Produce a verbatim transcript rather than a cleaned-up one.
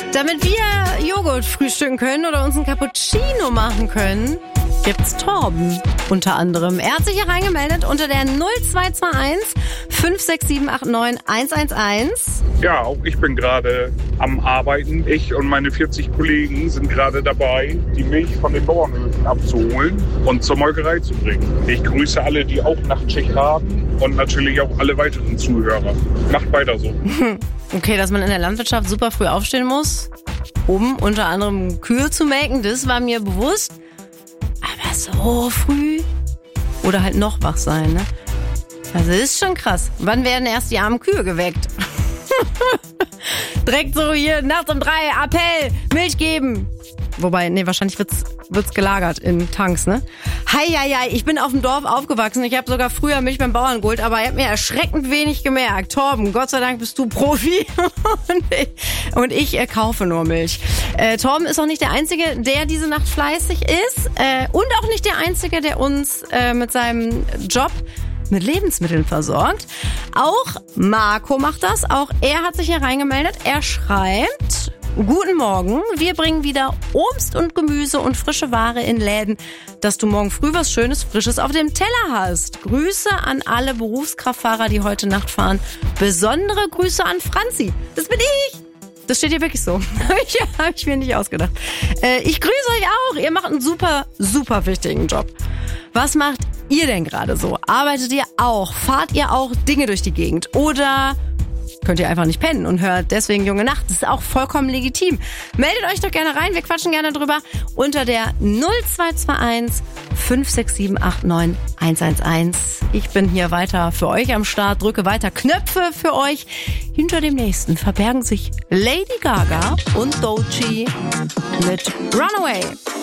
Damit wir Joghurt frühstücken können oder uns einen Cappuccino machen können, gibt's Torben unter anderem. Er hat sich hier reingemeldet unter der null zwei zwei eins fünf sechs sieben acht neun eins eins eins. Ja, auch ich bin gerade am Arbeiten. Ich und meine vierzig Kollegen sind gerade dabei, die Milch von den Bauernhöfen abzuholen und zur Molkerei zu bringen. Ich grüße alle, die auch Nachtschicht haben und natürlich auch alle weiteren Zuhörer. Macht weiter so. Okay, dass man in der Landwirtschaft super früh aufstehen muss, um unter anderem Kühe zu melken, das war mir bewusst. Aber so früh? Oder halt noch wach sein, ne? Also ist schon krass. Wann werden erst die armen Kühe geweckt? Direkt so hier, nachts um drei, Appell, Milch geben. Wobei, nee, wahrscheinlich wird's, wird's gelagert in Tanks, ne? Hei, hei, hei, ich bin auf dem Dorf aufgewachsen. Ich habe sogar früher Milch beim Bauern geholt, aber ich habe mir erschreckend wenig gemerkt. Torben, Gott sei Dank bist du Profi und ich, und ich äh, kaufe nur Milch. Äh, Torben ist auch nicht der Einzige, der diese Nacht fleißig ist äh, und auch nicht der Einzige, der uns äh, mit seinem Job mit Lebensmitteln versorgt. Auch Marco macht das. Auch er hat sich hier reingemeldet. Er schreibt: Guten Morgen, wir bringen wieder Obst und Gemüse und frische Ware in Läden, dass du morgen früh was Schönes, Frisches auf dem Teller hast. Grüße an alle Berufskraftfahrer, die heute Nacht fahren. Besondere Grüße an Franzi. Das bin ich. Das steht hier wirklich so. Ja, habe ich mir nicht ausgedacht. Äh, ich grüße euch auch. Ihr macht einen super, super wichtigen Job. Was macht ihr denn gerade so? Arbeitet ihr auch? Fahrt ihr auch Dinge durch die Gegend? Oder könnt ihr einfach nicht pennen und hört deswegen Junge Nacht? Das ist auch vollkommen legitim. Meldet euch doch gerne rein, wir quatschen gerne drüber unter der null zwei zwei eins fünf sechs sieben acht neun eins eins eins. Ich bin hier weiter für euch am Start, drücke weiter Knöpfe für euch. Hinter dem nächsten verbergen sich Lady Gaga und Doechii mit Runaway.